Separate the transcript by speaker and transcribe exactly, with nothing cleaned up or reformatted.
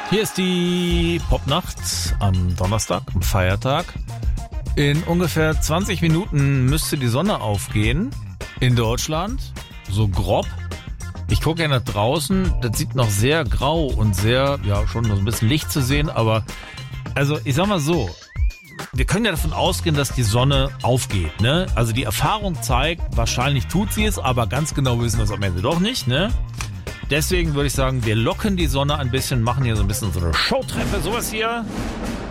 Speaker 1: Hier ist die Popnacht am Donnerstag, am Feiertag. In ungefähr zwanzig Minuten müsste die Sonne aufgehen in Deutschland, so grob. Ich gucke ja nach draußen, das sieht noch sehr grau und sehr, ja, schon noch ein bisschen Licht zu sehen, aber also ich sag mal so, wir können ja davon ausgehen, dass die Sonne aufgeht, ne? Also die Erfahrung zeigt, wahrscheinlich tut sie es, aber ganz genau wissen wir es am Ende doch nicht, ne? Deswegen würde ich sagen, wir locken die Sonne ein bisschen, machen hier so ein bisschen so eine Showtreppe, sowas hier.